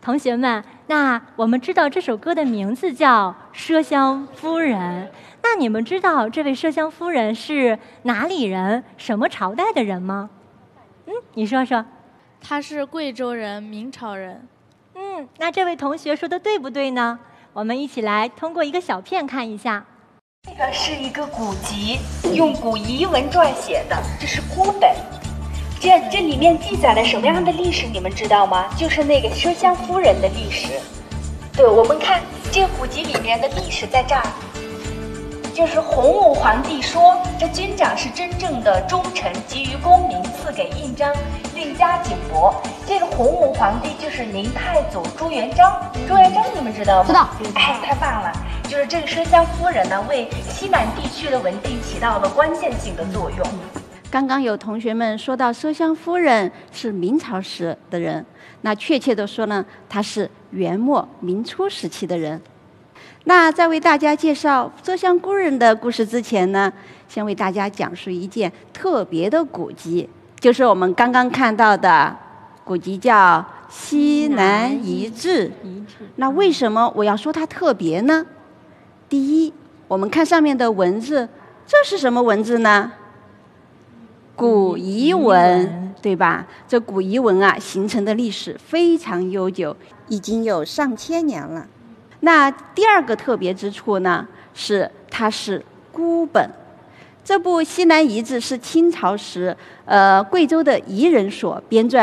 同学们，那我们知道这首歌的名字叫《麝香夫人》，那你们知道这位麝香夫人是哪里人、什么朝代的人吗？你说说。 她是贵州人，明朝人。 那这位同学说的对不对呢？我们一起来通过一个小片看一下。 这个是一个古籍，用古彝文撰写的，这是孤本。这里面记载了什么样的历史，你们知道吗？就是那个麝香夫人的历史。对，我们看这个古籍里面的历史在这儿，就是洪武皇帝说，这军长是真正的忠臣，给予功名，赐给印章，令加景伯。这个洪武皇帝就是明太祖朱元璋。朱元璋你们知道吗？ 知道。 哎，太棒了！就是这个麝香夫人呢，为西南地区的稳定起到了关键性的作用。 刚刚有同学们说到麝香夫人是明朝时的人，那确切的说呢，她是元末明初时期的人。那在为大家介绍麝香夫人的故事之前呢，先为大家讲述一件特别的古籍，就是我们刚刚看到的古籍叫《西南遗志》。那为什么我要说它特别呢？第一，我们看上面的文字，这是什么文字呢？古彝文，对吧？这古彝文啊，形成的历史非常悠久，已经有上千年了。那第二个特别之处呢，是它是孤本。这部《西南遗志》是清朝时贵州的彝人所编撰。